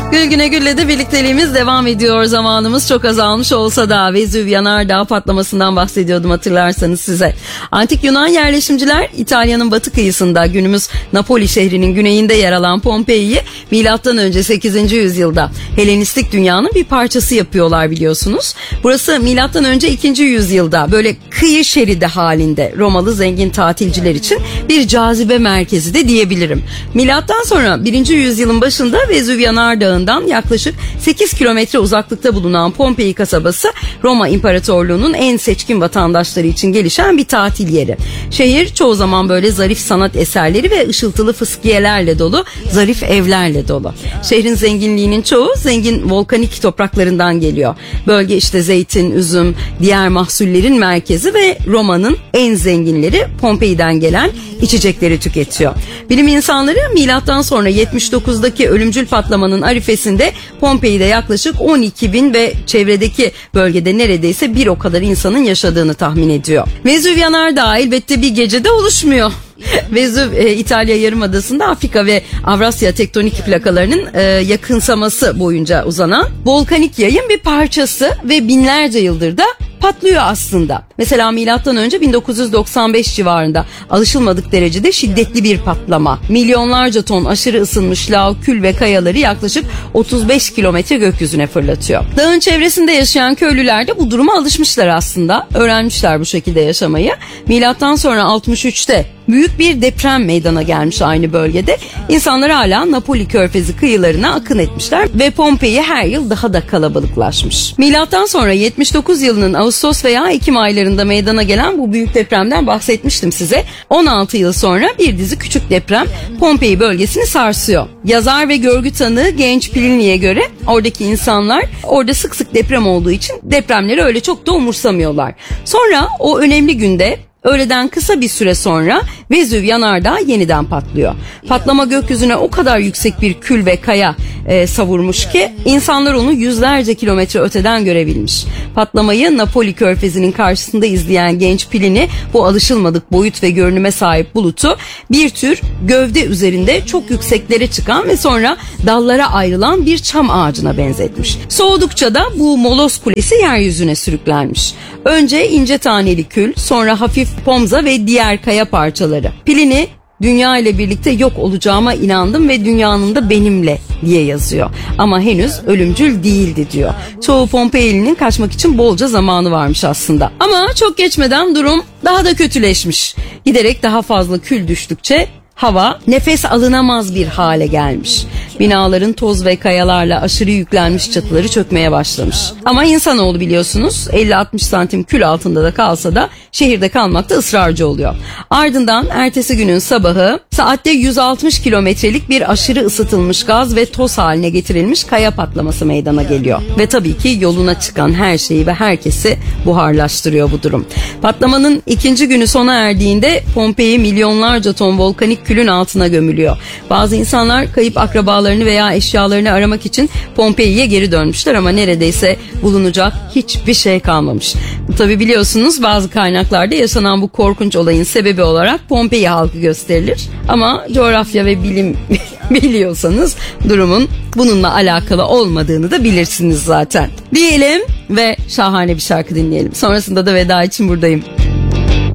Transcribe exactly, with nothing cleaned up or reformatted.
Gül Güne Gül'le de birlikteliğimiz devam ediyor. Zamanımız çok azalmış olsa da Vezüv yanardağ patlamasından bahsediyordum, hatırlarsanız size. Antik Yunan yerleşimciler İtalya'nın batı kıyısında günümüz Napoli şehrinin güneyinde yer alan Pompei'yi milattan önce sekizinci yüzyılda Helenistik dünyanın bir parçası yapıyorlar, biliyorsunuz. Burası milattan önce ikinci yüzyılda böyle kıyı şeridi halinde Romalı zengin tatilciler için bir cazibe merkezi de diyebilirim. Milattan sonra birinci yüzyılın başında Vezüv yanardağından yaklaşık sekiz kilometre uzaklıkta bulunan Pompei kasabası Roma İmparatorluğu'nun en seçkin vatandaşları için gelişen bir tatil yeri. Şehir çoğu zaman böyle zarif sanat eserleri ve ışıltılı fıskiyelerle dolu, zarif evlerle dolu. Şehrin zenginliğinin çoğu zengin volkanik topraklarından geliyor. Bölge işte zeytin, üzüm, diğer mahsullerin merkezi ve Roma'nın en zenginleri Pompei'den gelen içecekleri tüketiyor. Bilim insanları milattan sonra yetmiş dokuzdaki ölümcül patlamanın arifesinde Pompei'de yaklaşık on iki bin ve çevredeki bölgede neredeyse bir o kadar insanın yaşadığını tahmin ediyor. Vezüv yanardağı elbette bir gecede oluşmuyor. Vezüv e, İtalya Yarımadası'nda Afrika ve Avrasya tektonik plakalarının e, yakınsaması boyunca uzanan volkanik yayın bir parçası ve binlerce yıldır da patlıyor aslında. Mesela milattan önce bin dokuz yüz doksan beş civarında alışılmadık derecede şiddetli bir patlama. Milyonlarca ton aşırı ısınmış lav, kül ve kayaları yaklaşık otuz beş kilometre gökyüzüne fırlatıyor. Dağın çevresinde yaşayan köylüler de bu duruma alışmışlar aslında. Öğrenmişler bu şekilde yaşamayı. Milattan sonra altmış üçte büyük bir deprem meydana gelmiş aynı bölgede. İnsanlar hala Napoli Körfezi kıyılarına akın etmişler ve Pompei her yıl daha da kalabalıklaşmış. Milattan sonra yetmiş dokuz yılının Ağustos veya Ekim aylarında meydana gelen bu büyük depremden bahsetmiştim size. on altı yıl sonra bir dizi küçük deprem Pompei bölgesini sarsıyor. Yazar ve görgü tanığı genç Plini'ye göre oradaki insanlar orada sık sık deprem olduğu için depremleri öyle çok da umursamıyorlar. Sonra o önemli günde öğleden kısa bir süre sonra Vezüv yanardağı yeniden patlıyor. Patlama gökyüzüne o kadar yüksek bir kül ve kaya e, savurmuş ki insanlar onu yüzlerce kilometre öteden görebilmiş. Patlamayı Napoli Körfezi'nin karşısında izleyen genç Plini bu alışılmadık boyut ve görünüme sahip bulutu bir tür gövde üzerinde çok yükseklere çıkan ve sonra dallara ayrılan bir çam ağacına benzetmiş. Soğudukça da bu moloz kulesi yeryüzüne sürüklenmiş. Önce ince taneli kül, sonra hafif pomza ve diğer kaya parçaları. Plini, dünya ile birlikte yok olacağıma inandım ve dünyanın da benimle diye yazıyor. Ama henüz ölümcül değildi diyor. Çoğu Pompei'linin kaçmak için bolca zamanı varmış aslında. Ama çok geçmeden durum daha da kötüleşmiş. Giderek daha fazla kül düştükçe hava nefes alınamaz bir hale gelmiş. Binaların toz ve kayalarla aşırı yüklenmiş çatıları çökmeye başlamış. Ama insanoğlu biliyorsunuz elli altmış santim kül altında da kalsa da şehirde kalmakta ısrarcı oluyor. Ardından ertesi günün sabahı saatte yüz altmış kilometrelik bir aşırı ısıtılmış gaz ve toz haline getirilmiş kaya patlaması meydana geliyor. Ve tabii ki yoluna çıkan her şeyi ve herkesi buharlaştırıyor bu durum. Patlamanın ikinci günü sona erdiğinde Pompei milyonlarca ton volkanik külün altına gömülüyor. Bazı insanlar kayıp akrabalarını veya eşyalarını aramak için Pompei'ye geri dönmüşler ama neredeyse bulunacak hiçbir şey kalmamış. Tabi biliyorsunuz bazı kaynaklarda yaşanan bu korkunç olayın sebebi olarak Pompei halkı gösterilir. Ama coğrafya ve bilim biliyorsanız durumun bununla alakalı olmadığını da bilirsiniz zaten. Diyelim ve şahane bir şarkı dinleyelim. Sonrasında da veda için buradayım.